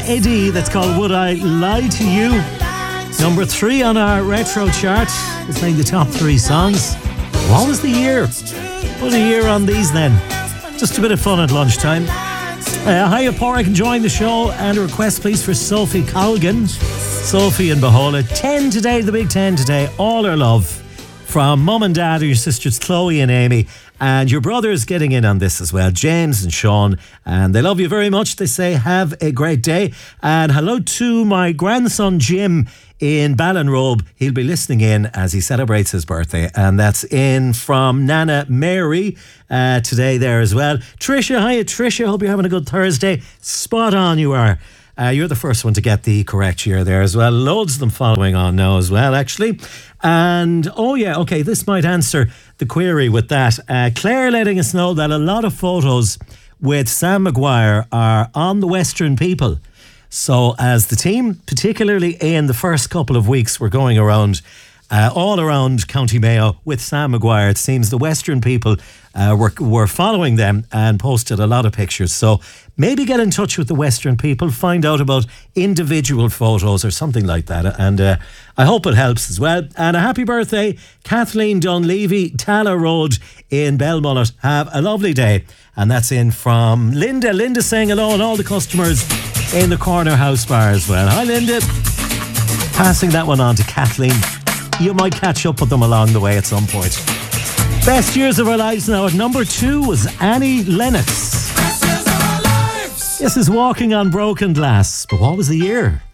Eddie, that's called Would I Lie to You? Number 3 on our retro chart. It's playing the top 3 songs. What was the year? What a year on these then. Just a bit of fun at lunchtime. Hiya, Porrick, enjoying the show. And a request, please, for Sophie Colgan. Sophie and Behola. 10 today, the big 10 today. All her love from Mum and Dad, your sisters Chloe and Amy. And your brother's getting in on this as well, James and Sean. And they love you very much. They say, have a great day. And hello to my grandson, Jim, in Ballinrobe. He'll be listening in as he celebrates his birthday. And that's in from Nana Mary today there as well. Tricia, hiya, Tricia. Hope you're having a good Thursday. Spot on you are. You're the first one to get the correct year there as well. Loads of them following on now as well, actually. And, oh yeah, okay, this might answer the query with that. Claire letting us know that a lot of photos with Sam Maguire are on the Western People. So as the team, particularly in the first couple of weeks, were going around all around County Mayo with Sam Maguire, it seems the Western People were following them and posted a lot of pictures. So maybe get in touch with the Western People, find out about individual photos or something like that. And I hope it helps as well. And a happy birthday, Kathleen Dunleavy, Tala Road in Belmullet. Have a lovely day. And that's in from Linda. Linda saying hello and all the customers in the Corner House Bar as well. Hi, Linda. Passing that one on to Kathleen. You might catch up with them along the way at some point. Best years of our lives now. At number 2 was Annie Lennox. This is Walking on Broken Glass. But what was the year?